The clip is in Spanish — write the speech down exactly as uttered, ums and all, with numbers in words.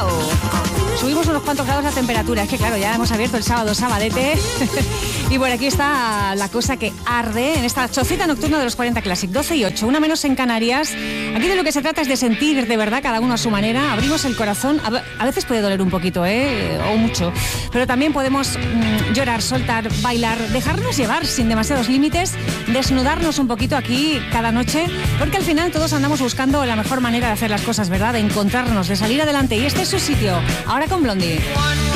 ¡Wow! Subimos unos cuantos grados la temperatura. Es que claro, ya hemos abierto el sábado, sabadete. Y bueno, aquí está la cosa que arde en esta chocita nocturna de los cuarenta Classic. doce y ocho, una menos en Canarias. Aquí de lo que se trata es de sentir de verdad cada uno a su manera. Abrimos el corazón. A veces puede doler un poquito, ¿eh? O mucho. Pero también podemos mmm, llorar, soltar, bailar, dejarnos llevar sin demasiados límites, desnudarnos un poquito aquí cada noche, porque al final todos andamos buscando la mejor manera de hacer las cosas, ¿verdad? De encontrarnos, de salir adelante. Y este es su sitio. Ahora con Blondie.